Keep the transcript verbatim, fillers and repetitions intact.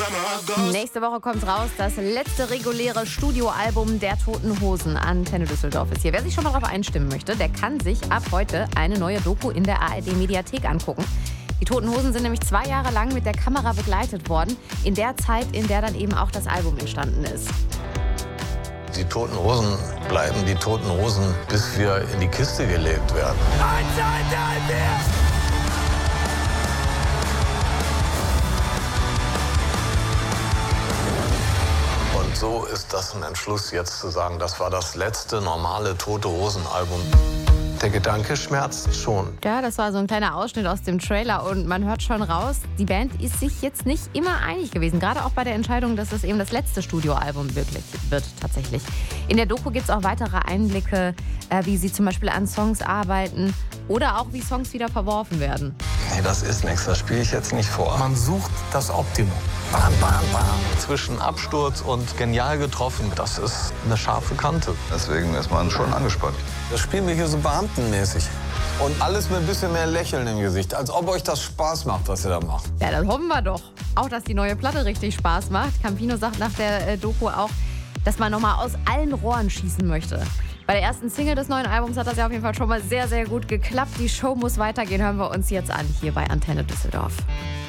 Nächste Woche kommt raus das letzte reguläre Studioalbum der Toten Hosen. Antenne Düsseldorf ist hier. Wer sich schon mal darauf einstimmen möchte, der kann sich ab heute eine neue Doku in der A R D-Mediathek angucken. Die Toten Hosen sind nämlich zwei Jahre lang mit der Kamera begleitet worden, in der Zeit, in der dann eben auch das Album entstanden ist. Die Toten Hosen bleiben die Toten Hosen, bis wir in die Kiste gelegt werden. Eins, zwei, drei, vier! Und so ist das ein Entschluss, jetzt zu sagen, das war das letzte normale Tote Hosen-Album. Der Gedanke schmerzt schon. Ja, das war so ein kleiner Ausschnitt aus dem Trailer und man hört schon raus, die Band ist sich jetzt nicht immer einig gewesen. Gerade auch bei der Entscheidung, dass es eben das letzte Studioalbum wirklich wird tatsächlich. In der Doku gibt es auch weitere Einblicke, äh, wie sie zum Beispiel an Songs arbeiten oder auch wie Songs wieder verworfen werden. Nee, das ist nichts, das spiele ich jetzt nicht vor. Man sucht das Optimum. Bam, bam, bam. Zwischen Absturz und genial getroffen, das ist eine scharfe Kante. Deswegen ist man schon angespannt. Das spielen wir hier so beamtenmäßig. Und alles mit ein bisschen mehr Lächeln im Gesicht. Als ob euch das Spaß macht, was ihr da macht. Ja, das hoffen wir doch. Auch, dass die neue Platte richtig Spaß macht. Campino sagt nach der äh, Doku auch, dass man nochmal aus allen Rohren schießen möchte. Bei der ersten Single des neuen Albums hat das ja auf jeden Fall schon mal sehr, sehr gut geklappt. Die Show muss weitergehen. Hören wir uns jetzt an, hier bei Antenne Düsseldorf.